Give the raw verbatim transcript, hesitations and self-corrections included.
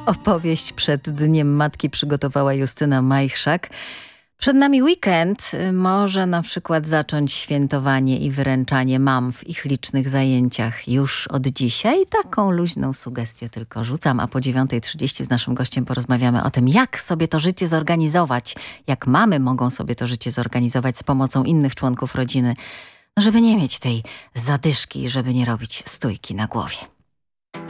Opowieść przed Dniem Matki przygotowała Justyna Majchrzak. Przed nami weekend. Może na przykład zacząć świętowanie i wyręczanie mam w ich licznych zajęciach już od dzisiaj. Taką luźną sugestię tylko rzucam, a po dziewiątej trzydzieści z naszym gościem porozmawiamy o tym, jak sobie to życie zorganizować, jak mamy mogą sobie to życie zorganizować z pomocą innych członków rodziny, żeby nie mieć tej zadyszki, żeby nie robić stójki na głowie.